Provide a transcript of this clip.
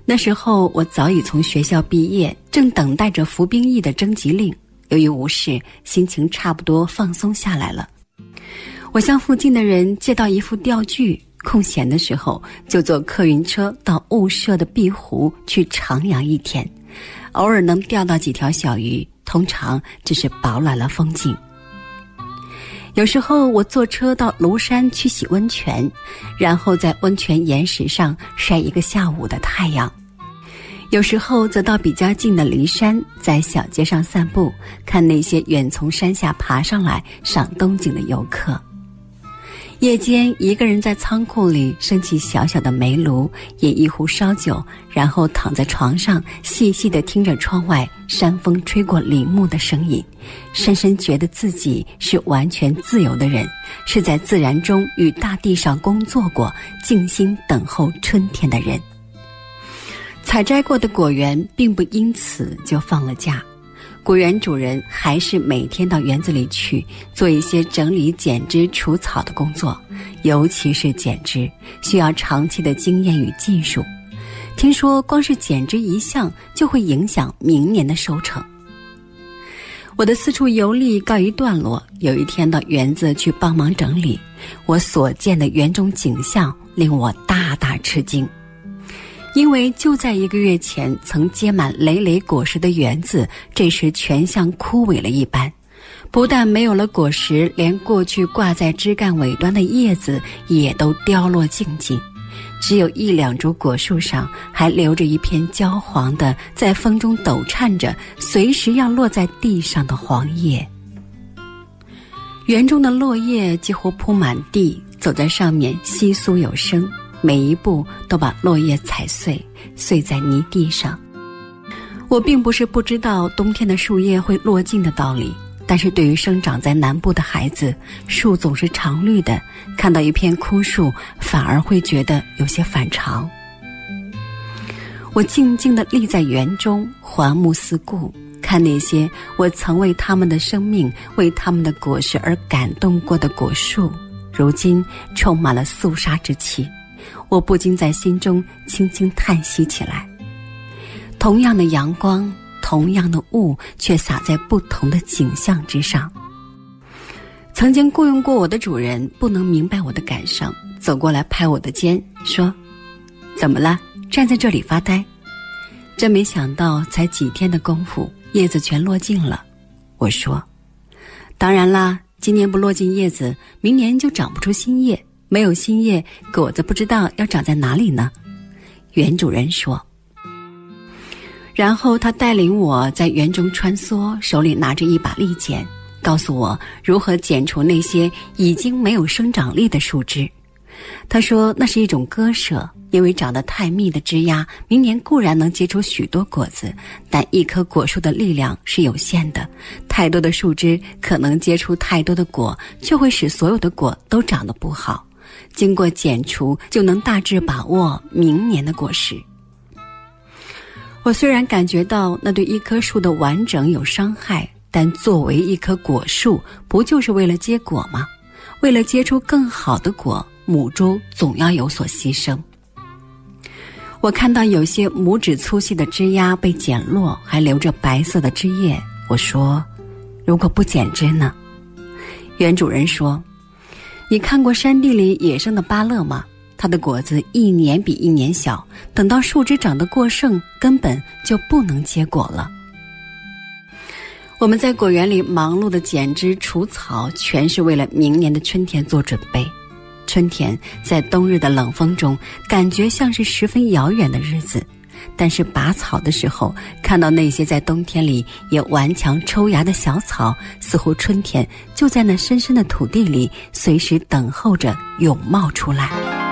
那时候我早已从学校毕业，正等待着服兵役的征集令。由于无事，心情差不多放松下来了。我向附近的人借到一副钓具，空闲的时候就坐客运车到雾社的碧湖去徜徉一天，偶尔能钓到几条小鱼，通常只是饱览了风景。有时候我坐车到庐山去洗温泉，然后在温泉岩石上晒一个下午的太阳。有时候则到比较近的骊山，在小街上散步，看那些远从山下爬上来赏冬景的游客。夜间一个人在仓库里升起小小的煤炉，饮一壶烧酒，然后躺在床上细细地听着窗外山风吹过林木的声音，深深觉得自己是完全自由的人，是在自然中与大地上工作过，静心等候春天的人。采摘过的果园并不因此就放了假，果园主人还是每天到园子里去做一些整理剪枝除草的工作，尤其是剪枝需要长期的经验与技术。听说光是剪枝一项就会影响明年的收成。我的四处游历告一段落，有一天到园子去帮忙整理，我所见的园中景象令我大大吃惊。因为就在1个月前曾结满累累果实的园子，这时全像枯萎了一般，不但没有了果实，连过去挂在枝干尾端的叶子也都凋落尽尽，只有1、2株果树上还留着一片焦黄的，在风中抖颤着，随时要落在地上的黄叶。园中的落叶几乎铺满地，走在上面窸窣有声，每一步都把落叶踩碎，碎在泥地上。我并不是不知道冬天的树叶会落尽的道理，但是对于生长在南部的孩子，树总是常绿的，看到一片枯树反而会觉得有些反常。我静静地立在园中，环目四顾，看那些我曾为他们的生命，为他们的果实而感动过的果树，如今充满了肃杀之气。我不禁在心中轻轻叹息起来。同样的阳光，同样的雾，却洒在不同的景象之上。曾经雇佣过我的主人不能明白我的感伤，走过来拍我的肩说：怎么了？站在这里发呆？真没想到才几天的功夫，叶子全落尽了。我说：当然啦，今年不落尽叶子，明年就长不出新叶，没有新叶，果子不知道要长在哪里呢。园主人说。然后他带领我在园中穿梭，手里拿着一把利剪，告诉我如何剪除那些已经没有生长力的树枝。他说那是一种割舍，因为长得太密的枝丫，明年固然能结出许多果子，但一棵果树的力量是有限的，太多的树枝可能结出太多的果，却会使所有的果都长得不好。经过剪除，就能大致把握明年的果实。我虽然感觉到那对一棵树的完整有伤害，但作为一棵果树，不就是为了结果吗？为了结出更好的果，母株总要有所牺牲。我看到有些拇指粗细的枝丫被剪落，还留着白色的枝叶。我说：如果不剪枝呢？园主人说：你看过山地里野生的芭乐吗？它的果子一年比一年小，等到树枝长得过盛，根本就不能结果了。我们在果园里忙碌的剪枝除草，全是为了明年的春天做准备。春天在冬日的冷风中，感觉像是十分遥远的日子，但是拔草的时候，看到那些在冬天里也顽强抽芽的小草，似乎春天就在那深深的土地里，随时等候着涌冒出来。